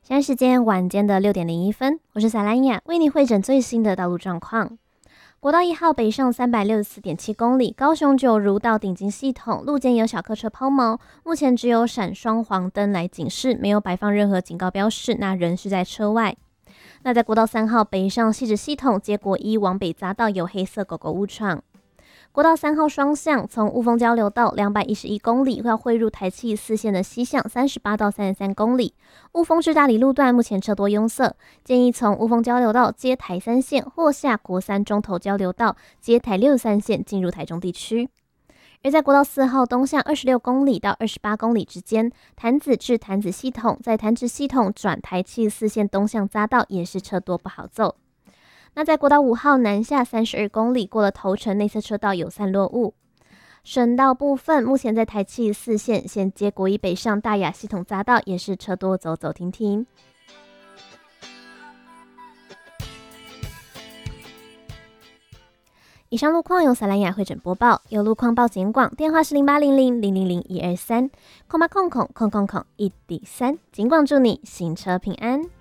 现在时间晚间的6:01，我是萨兰雅，为你汇整最新的道路状况。国道1号北上364.7公里，高雄九如到顶金系统路肩有小客车抛锚，目前只有闪双黄灯来警示，没有摆放任何警告标示，那人是在车外。那在国道3号北上汐止系统接国一往北匝道有黑色狗狗误闯。国道3号双向从雾峰交流道211公里要汇入台七四线的西向38到33公里，雾峰至大里路段目前车多拥塞，建议从雾峰交流道接台3线或下国三中投交流道接台63线进入台中地区。而在国道4号东向26公里到28公里之间，潭子至潭子系统在潭子系统转台七四线东向匝道也是车多不好走。那在国道5号南下32公里，过了头城内侧车道有散落雾。省道部分，目前在台七四线衔接国一北上大雅系统匝道也是车多走走停停。以上路况由萨兰雅汇整播报，有路况报警广，电话是0800000123，08000001D3，警广祝你行车平安。